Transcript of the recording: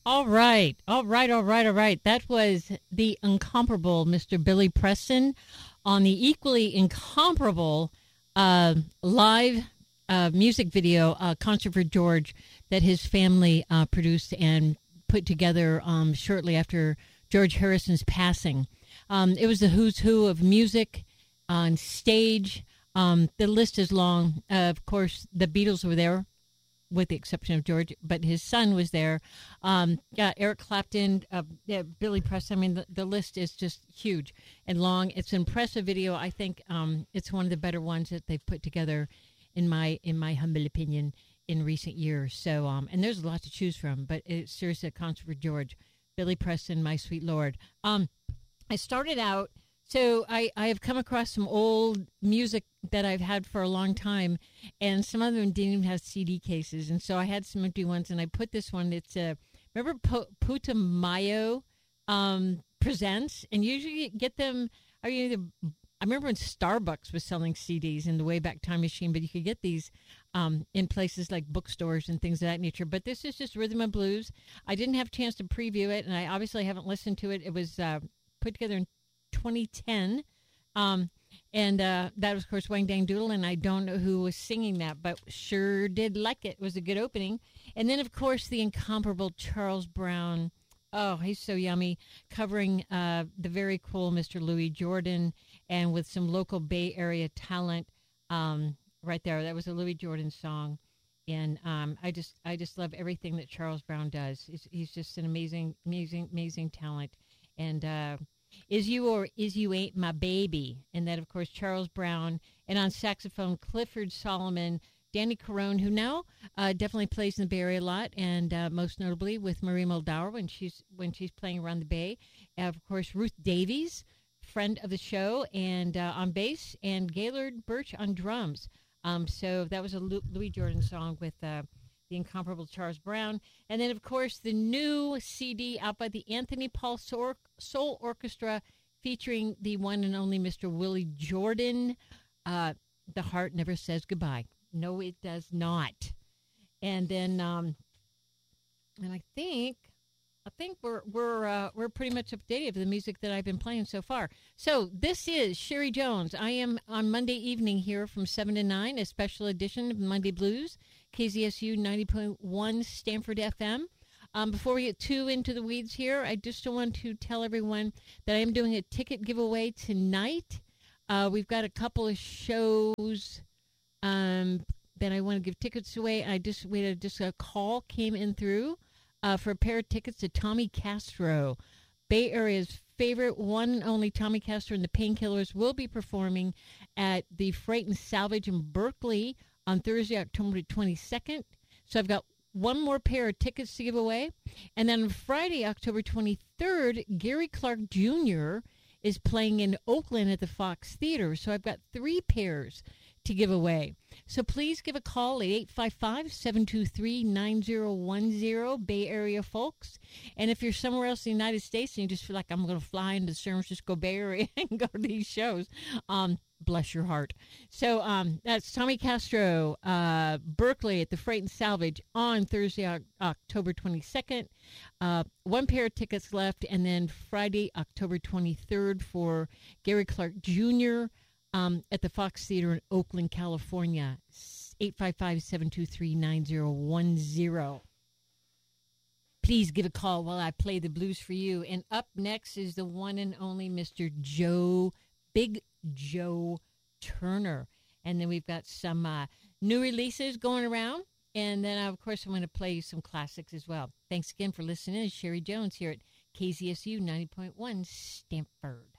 All right. All right. All right. All right. That was the incomparable Mr. Billy Preston on the equally incomparable live music video, Concert for George, that his family produced and put together shortly after George Harrison's passing. It was the who's who of music on stage. The list is long. Of course, the Beatles were there, with the exception of George, but his son was there. Eric Clapton, Billy Preston. I mean, the list is just huge and long. It's an impressive video. I think it's one of the better ones that they've put together, in my humble opinion, in recent years. So, and there's a lot to choose from, but it's seriously a concert for George. Billy Preston, my sweet Lord. I started out, so I have come across some old music that I've had for a long time, and some of them didn't even have CD cases, and so I had some empty ones, and I put this one. It's remember Putumayo Presents, and usually you get them. I remember when Starbucks was selling CDs in the Wayback Time Machine, but you could get these in places like bookstores and things of that nature. But this is just Rhythm and Blues. I didn't have a chance to preview it, and I obviously haven't listened to it. It was put together in 2010. And that was, of course, Wang Dang Doodle, and I don't know who was singing that, but sure did like it. It was a good opening. And then, of course, the incomparable Charles Brown. Oh, he's so yummy, covering the very cool Mr. Louis Jordan, and with some local Bay Area talent right there. That was a Louis Jordan song. And I just love everything that Charles Brown does. He's just an amazing, amazing, amazing talent. And Is You or Is You Ain't My Baby. And that, of course, Charles Brown. And on saxophone, Clifford Solomon, Danny Carone, who now definitely plays in the Bay Area a lot, and most notably with Marie Muldaur when she's playing around the Bay. Of course, Ruth Davies, friend of the show, and on bass, and Gaylord Birch on drums. So that was a Louis Jordan song with the incomparable Charles Brown. And then, of course, the new CD out by the Anthony Paul Soul Orchestra, featuring the one and only Mr. Willie Jordan. The Heart Never Says Goodbye. No, it does not. And then, and I think we're pretty much up to date of the music that I've been playing so far. So this is Sherry Jones. I am on Monday evening here from 7 to 9, a special edition of Monday Blues, KZSU 90.1 Stanford FM. Before we get too into the weeds here, I just want to tell everyone that I am doing a ticket giveaway tonight. We've got a couple of shows that I want to give tickets away. A call came in through for a pair of tickets to Tommy Castro, Bay Area's favorite one and only Tommy Castro and the Painkillers will be performing at the Freight and Salvage in Berkeley on Thursday, October 22nd. So I've got one more pair of tickets to give away. And then on Friday, October 23rd, Gary Clark Jr. is playing in Oakland at the Fox Theater. So I've got 3 pairs to give away. So please give a call at 855-723-9010, Bay Area folks. And if you're somewhere else in the United States and you just feel like I'm going to fly into San Francisco Bay Area and go to these shows, bless your heart. So that's Tommy Castro, Berkeley at the Freight and Salvage on Thursday, October 22nd. 1 pair of tickets left. And then Friday, October 23rd for Gary Clark Jr., at the Fox Theater in Oakland, California, 855-723-9010. Please give a call while I play the blues for you. And up next is the one and only Mr. Big Joe Turner. And then we've got some new releases going around. And then, of course, I'm going to play you some classics as well. Thanks again for listening. It's Sherry Jones here at KZSU 90.1 Stanford.